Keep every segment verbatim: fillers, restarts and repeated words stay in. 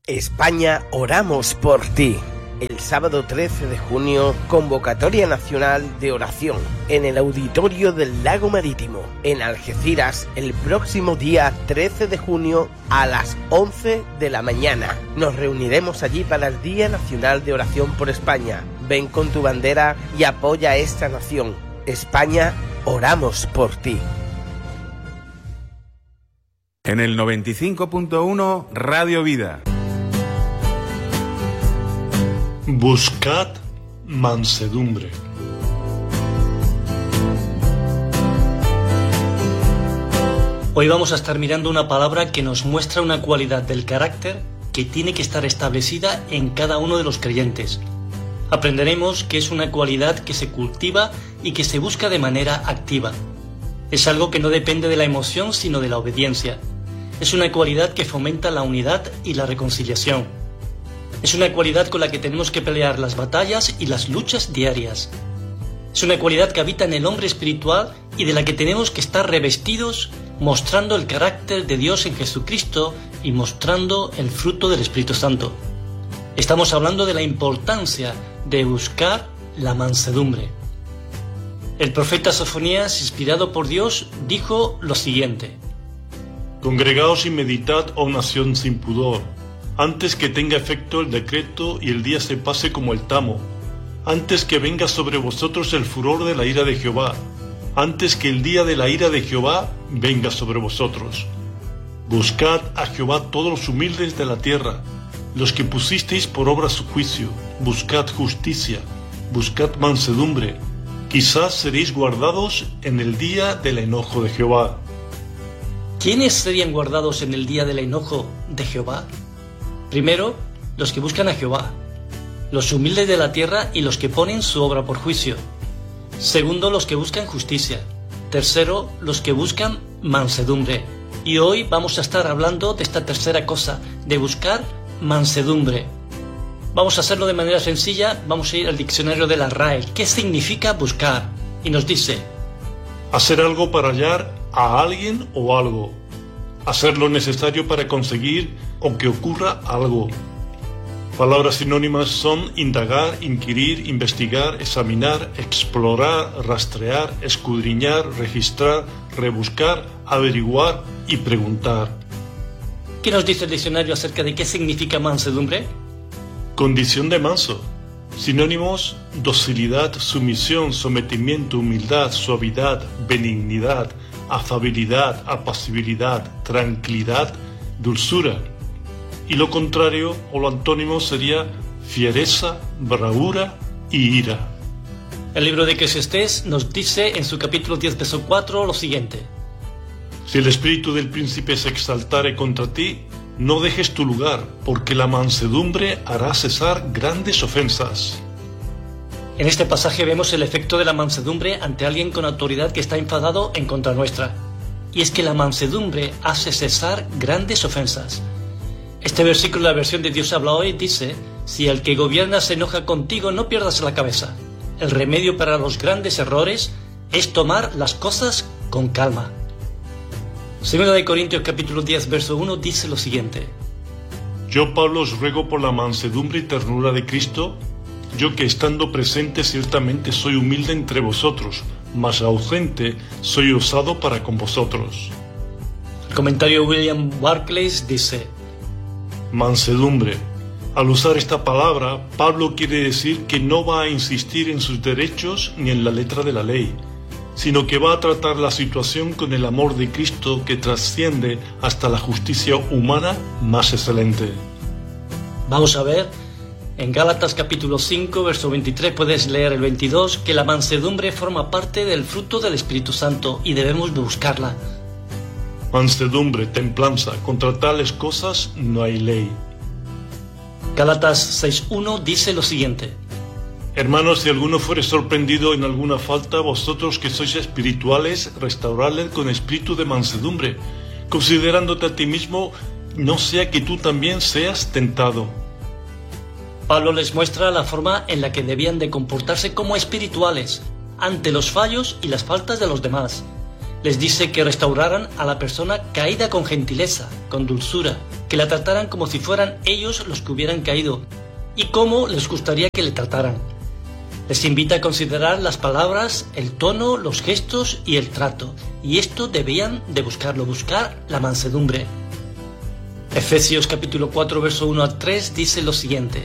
España, oramos por ti. El sábado trece de junio, convocatoria nacional de oración en el auditorio del Lago Marítimo, en Algeciras, el próximo día trece de junio a las once de la mañana. Nos reuniremos allí para el Día Nacional de Oración por España. Ven con tu bandera y apoya a esta nación. España, oramos por ti. En el noventa y cinco punto uno, Radio Vida. Buscad mansedumbre. Hoy vamos a estar mirando una palabra que nos muestra una cualidad del carácter que tiene que estar establecida en cada uno de los creyentes. Aprenderemos que es una cualidad que se cultiva y que se busca de manera activa. Es algo que no depende de la emoción, sino de la obediencia. Es una cualidad que fomenta la unidad y la reconciliación. Es una cualidad con la que tenemos que pelear las batallas y las luchas diarias. Es una cualidad que habita en el hombre espiritual y de la que tenemos que estar revestidos, mostrando el carácter de Dios en Jesucristo y mostrando el fruto del Espíritu Santo. Estamos hablando de la importancia de buscar la mansedumbre. El profeta Sofonías, inspirado por Dios, dijo lo siguiente: Congregaos y meditad, oh nación sin pudor, antes que tenga efecto el decreto y el día se pase como el tamo, antes que venga sobre vosotros el furor de la ira de Jehová, antes que el día de la ira de Jehová venga sobre vosotros. Buscad a Jehová todos los humildes de la tierra, los que pusisteis por obra su juicio, buscad justicia, buscad mansedumbre, quizás seréis guardados en el día del enojo de Jehová. ¿Quiénes serían guardados en el día del enojo de Jehová? Primero, los que buscan a Jehová, los humildes de la tierra y los que ponen su obra por juicio. Segundo, los que buscan justicia. Tercero, los que buscan mansedumbre. Y hoy vamos a estar hablando de esta tercera cosa, de buscar mansedumbre. Vamos a hacerlo de manera sencilla, vamos a ir al diccionario de la R A E. ¿Qué significa buscar? Y nos dice: hacer algo para hallar a alguien o algo. Hacer lo necesario para conseguir o que ocurra algo. Palabras sinónimas son indagar, inquirir, investigar, examinar, explorar, rastrear, escudriñar, registrar, rebuscar, averiguar y preguntar. ¿Qué nos dice el diccionario acerca de qué significa mansedumbre? Condición de manso. Sinónimos: docilidad, sumisión, sometimiento, humildad, suavidad, benignidad, afabilidad, apacibilidad, tranquilidad, dulzura. Y lo contrario o lo antónimo sería fiereza, bravura y ira. El libro de Eclesiastés nos dice en su capítulo diez, verso cuatro, lo siguiente: si el espíritu del príncipe se exaltare contra ti, no dejes tu lugar, porque la mansedumbre hará cesar grandes ofensas. En este pasaje vemos el efecto de la mansedumbre ante alguien con autoridad que está enfadado en contra nuestra. Y es que la mansedumbre hace cesar grandes ofensas. Este versículo de la versión de Dios habla hoy dice: si el que gobierna se enoja contigo, no pierdas la cabeza. El remedio para los grandes errores es tomar las cosas con calma. Segunda de Corintios capítulo diez, verso uno dice lo siguiente: yo, Pablo, os ruego por la mansedumbre y ternura de Cristo, yo que estando presente ciertamente soy humilde entre vosotros, mas ausente soy osado para con vosotros. El comentario William Barclay dice: mansedumbre. Al usar esta palabra, Pablo quiere decir que no va a insistir en sus derechos ni en la letra de la ley, sino que va a tratar la situación con el amor de Cristo que trasciende hasta la justicia humana más excelente. Vamos a ver, en Gálatas capítulo cinco, verso veintitrés, puedes leer el veintidós, que la mansedumbre forma parte del fruto del Espíritu Santo y debemos buscarla. Mansedumbre, templanza, contra tales cosas no hay ley. Gálatas seis uno dice lo siguiente: hermanos, si alguno fuere sorprendido en alguna falta, vosotros que sois espirituales, restauradle con espíritu de mansedumbre, considerándote a ti mismo, no sea que tú también seas tentado. Pablo les muestra la forma en la que debían de comportarse como espirituales ante los fallos y las faltas de los demás. Les dice que restauraran a la persona caída con gentileza, con dulzura, que la trataran como si fueran ellos los que hubieran caído y cómo les gustaría que le trataran. Les invita a considerar las palabras, el tono, los gestos y el trato, y esto debían de buscarlo, buscar la mansedumbre. Efesios capítulo cuatro, verso uno a tres dice lo siguiente: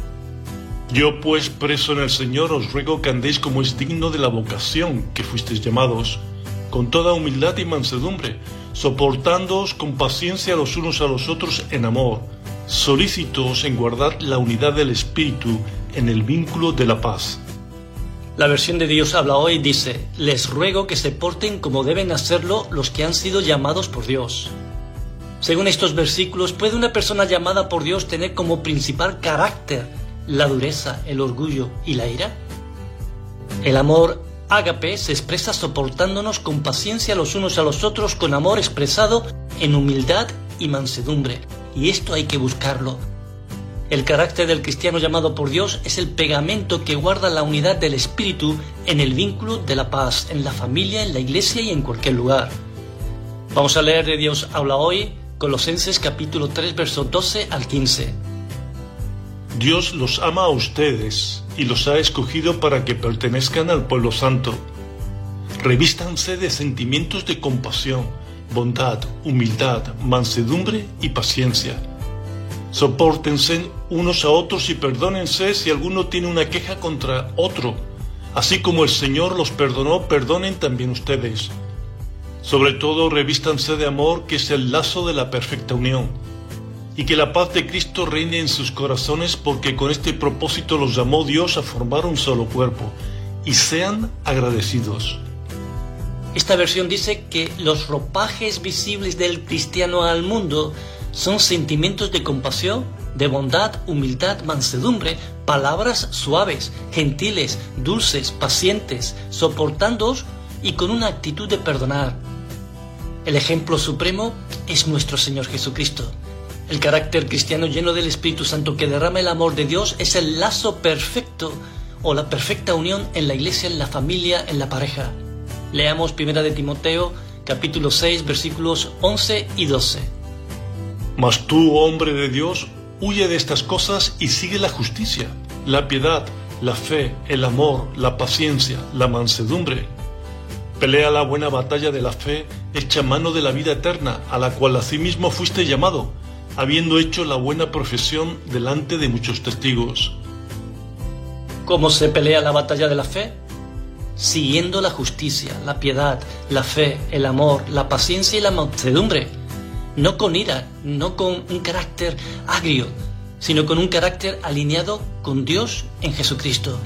Yo pues, preso en el Señor, os ruego que andéis como es digno de la vocación que fuisteis llamados, con toda humildad y mansedumbre, soportándoos con paciencia los unos a los otros en amor, solícitos en guardar la unidad del Espíritu en el vínculo de la paz. La versión de Dios habla hoy dice: les ruego que se porten como deben hacerlo los que han sido llamados por Dios. Según estos versículos, ¿puede una persona llamada por Dios tener como principal carácter la dureza, el orgullo y la ira? El amor ágape se expresa soportándonos con paciencia los unos a los otros, con amor expresado en humildad y mansedumbre. Y esto hay que buscarlo. El carácter del cristiano llamado por Dios es el pegamento que guarda la unidad del Espíritu en el vínculo de la paz, en la familia, en la iglesia y en cualquier lugar. Vamos a leer de Dios habla hoy, Colosenses capítulo tres, versos doce al quince. Dios los ama a ustedes y los ha escogido para que pertenezcan al pueblo santo. Revístanse de sentimientos de compasión, bondad, humildad, mansedumbre y paciencia. Sopórtense unos a otros y perdónense si alguno tiene una queja contra otro. Así como el Señor los perdonó, perdonen también ustedes. Sobre todo, revístanse de amor, que es el lazo de la perfecta unión. Y que la paz de Cristo reine en sus corazones, porque con este propósito los llamó Dios a formar un solo cuerpo. Y sean agradecidos. Esta versión dice que los ropajes visibles del cristiano al mundo son sentimientos de compasión, de bondad, humildad, mansedumbre, palabras suaves, gentiles, dulces, pacientes, soportándoos y con una actitud de perdonar. El ejemplo supremo es nuestro Señor Jesucristo. El carácter cristiano lleno del Espíritu Santo que derrama el amor de Dios es el lazo perfecto o la perfecta unión en la iglesia, en la familia, en la pareja. Leamos primera de Timoteo, capítulo seis, versículos once y doce. Mas tú, hombre de Dios, huye de estas cosas y sigue la justicia, la piedad, la fe, el amor, la paciencia, la mansedumbre. Pelea la buena batalla de la fe, echa mano de la vida eterna, a la cual asimismo fuiste llamado, habiendo hecho la buena profesión delante de muchos testigos. ¿Cómo se pelea la batalla de la fe? Siguiendo la justicia, la piedad, la fe, el amor, la paciencia y la mansedumbre. No con ira, no con un carácter agrio, sino con un carácter alineado con Dios en Jesucristo.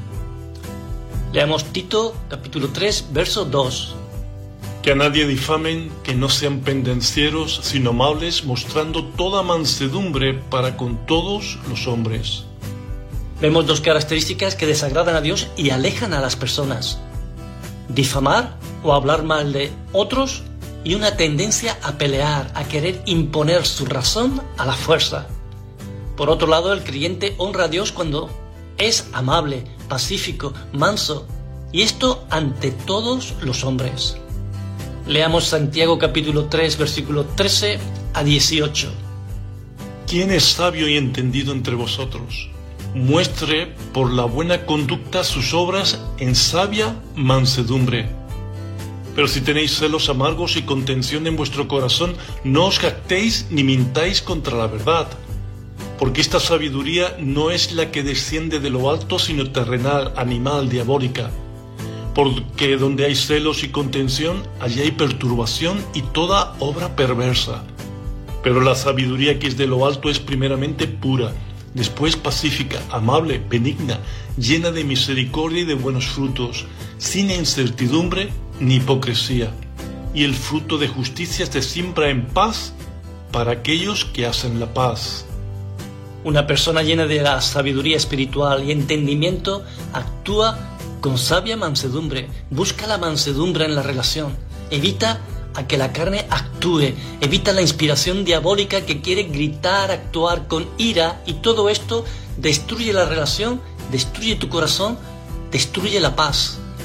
Leamos Tito, capítulo tres, verso dos. Que a nadie difamen, que no sean pendencieros, sino amables, mostrando toda mansedumbre para con todos los hombres. Vemos dos características que desagradan a Dios y alejan a las personas: difamar o hablar mal de otros, y una tendencia a pelear, a querer imponer su razón a la fuerza. Por otro lado, el creyente honra a Dios cuando es amable, pacífico, manso, y esto ante todos los hombres. Leamos Santiago capítulo tres, versículo trece a dieciocho. ¿Quién es sabio y entendido entre vosotros? Muestre por la buena conducta sus obras en sabia mansedumbre. Pero si tenéis celos amargos y contención en vuestro corazón, no os jactéis ni mintáis contra la verdad. Porque esta sabiduría no es la que desciende de lo alto, sino terrenal, animal, diabólica. Porque donde hay celos y contención, allí hay perturbación y toda obra perversa. Pero la sabiduría que es de lo alto es primeramente pura, después pacífica, amable, benigna, llena de misericordia y de buenos frutos, sin incertidumbre ni hipocresía. Y el fruto de justicia se siembra en paz para aquellos que hacen la paz. Una persona llena de la sabiduría espiritual y entendimiento actúa con sabia mansedumbre, busca la mansedumbre en la relación, evita a que la carne actúe, evita la inspiración diabólica que quiere gritar, actuar con ira, y todo esto destruye la relación, destruye tu corazón, destruye la paz.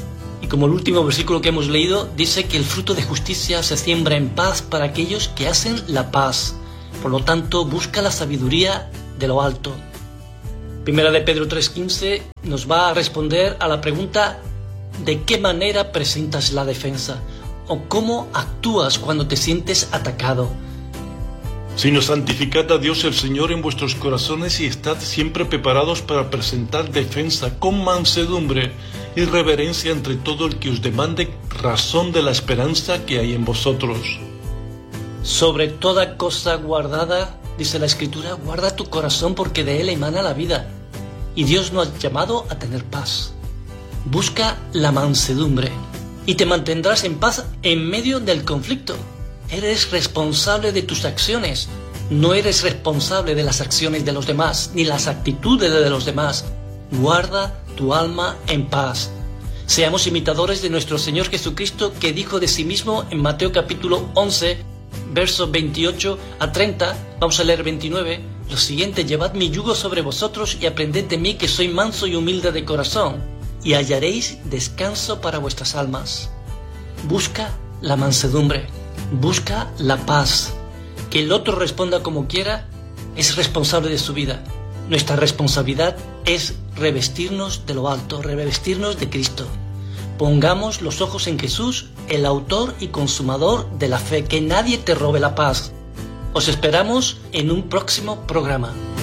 Y como el último versículo que hemos leído, dice que el fruto de justicia se siembra en paz para aquellos que hacen la paz. Por lo tanto, busca la sabiduría de lo alto. Primera de Pedro tres quince nos va a responder a la pregunta: ¿de qué manera presentas la defensa? ¿O cómo actúas cuando te sientes atacado? Sino santificad a Dios el Señor en vuestros corazones y estad siempre preparados para presentar defensa con mansedumbre y reverencia entre todo el que os demande razón de la esperanza que hay en vosotros. Sobre toda cosa guardada, dice la Escritura, guarda tu corazón porque de él emana la vida. Y Dios nos ha llamado a tener paz. Busca la mansedumbre y te mantendrás en paz en medio del conflicto. Eres responsable de tus acciones. No eres responsable de las acciones de los demás, ni las actitudes de los demás. Guarda tu alma en paz. Seamos imitadores de nuestro Señor Jesucristo, que dijo de sí mismo en Mateo capítulo once, versos veintiocho a treinta, vamos a leer veintinueve, lo siguiente: llevad mi yugo sobre vosotros y aprended de mí, que soy manso y humilde de corazón, y hallaréis descanso para vuestras almas. Busca la mansedumbre, busca la paz. Que el otro responda como quiera es responsable de su vida. Nuestra responsabilidad es revestirnos de lo alto, revestirnos de Cristo. Pongamos los ojos en Jesús, el autor y consumador de la fe. Que nadie te robe la paz. Os esperamos en un próximo programa.